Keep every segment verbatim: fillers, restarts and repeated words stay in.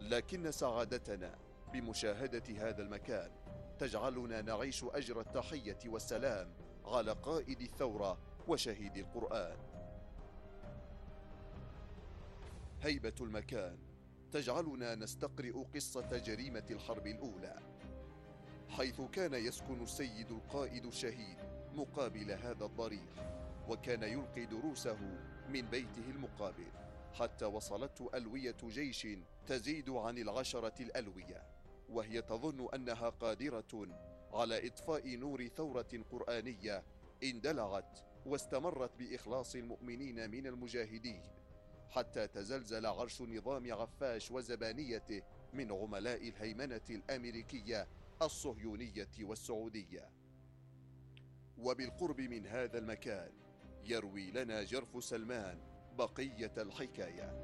لكن سعادتنا بمشاهدة هذا المكان تجعلنا نعيش أجر التحية والسلام على قائد الثورة وشهيد القرآن. هيبة المكان تجعلنا نستقرئ قصة جريمة الحرب الأولى، حيث كان يسكن السيد القائد الشهيد مقابل هذا الضريح، وكان يلقي دروسه من بيته المقابل، حتى وصلته ألوية جيش تزيد عن العشرة الألوية، وهي تظن أنها قادرة على إطفاء نور ثورة قرآنية اندلعت واستمرت بإخلاص المؤمنين من المجاهدين، حتى تزلزل عرش نظام عفاش وزبانيته من عملاء الهيمنة الأمريكية الصهيونية والسعودية. وبالقرب من هذا المكان يروي لنا جرف سلمان بقية الحكاية.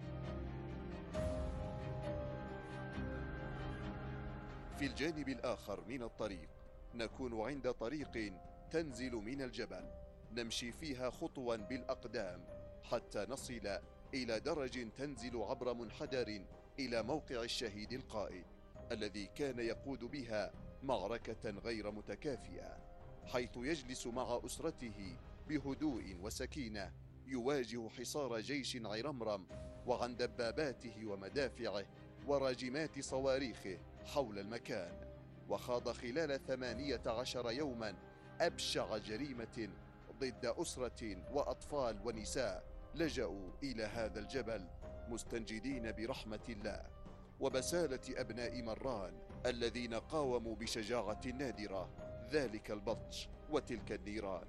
في الجانب الآخر من الطريق نكون عند طريق تنزل من الجبل، نمشي فيها خطوا بالأقدام حتى نصل إلى درج تنزل عبر منحدر إلى موقع الشهيد القائد الذي كان يقود بها معركة غير متكافئة، حيث يجلس مع أسرته بهدوء وسكينة يواجه حصار جيش عرمرم وعن دباباته ومدافعه وراجمات صواريخه حول المكان. وخاض خلال ثمانية عشر يوما أبشع جريمة ضد أسرة وأطفال ونساء لجأوا إلى هذا الجبل مستنجدين برحمة الله وبسالة أبناء مران الذين قاوموا بشجاعة نادرة ذلك البطش وتلك النيران.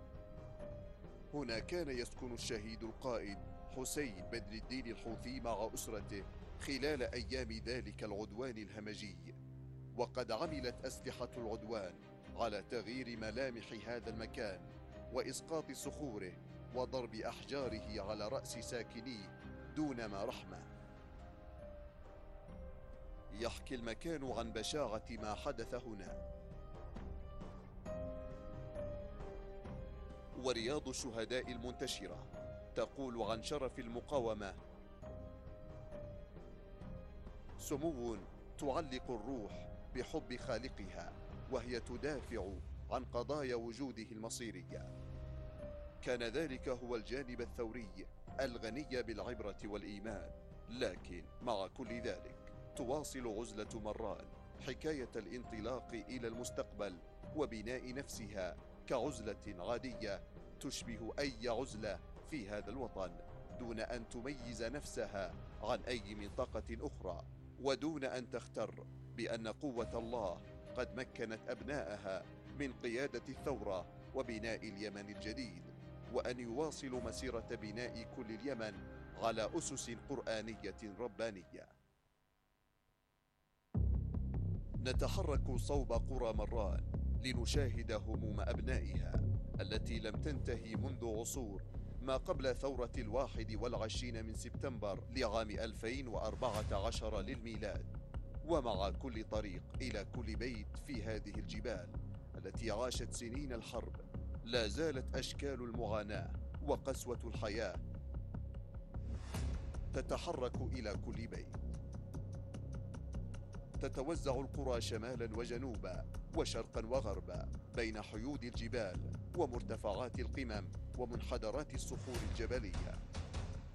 هنا كان يسكن الشهيد القائد حسين بدر الدين الحوثي مع أسرته خلال أيام ذلك العدوان الهمجي، وقد عملت أسلحة العدوان على تغيير ملامح هذا المكان وإسقاط صخوره وضرب أحجاره على رأس ساكنيه دون ما رحمة. يحكي المكان عن بشاعة ما حدث هنا. ورياض الشهداء المنتشرة تقول عن شرف المقاومة: سمو تعلق الروح بحب خالقها وهي تدافع عن قضايا وجوده المصيرية. كان ذلك هو الجانب الثوري الغني بالعبرة والإيمان، لكن مع كل ذلك تواصل عزلة مران حكاية الانطلاق إلى المستقبل وبناء نفسها كعزلة عادية تشبه أي عزلة في هذا الوطن، دون أن تميز نفسها عن أي منطقة أخرى، ودون أن تختر بأن قوة الله قد مكنت أبنائها من قيادة الثورة وبناء اليمن الجديد، وأن يواصلوا مسيرة بناء كل اليمن على أسس قرآنية ربانية. نتحرك صوب قرى مران لنشاهد هموم أبنائها التي لم تنتهي منذ عصور ما قبل ثورة الواحد والعشرين من سبتمبر لعام ألفين وأربعة عشر للميلاد. ومع كل طريق إلى كل بيت في هذه الجبال التي عاشت سنين الحرب لا زالت أشكال المعاناة وقسوة الحياة تتحرك إلى كل بيت. تتوزع القرى شمالا وجنوبا وشرقا وغربا بين حيود الجبال ومرتفعات القمم ومنحدرات الصخور الجبلية.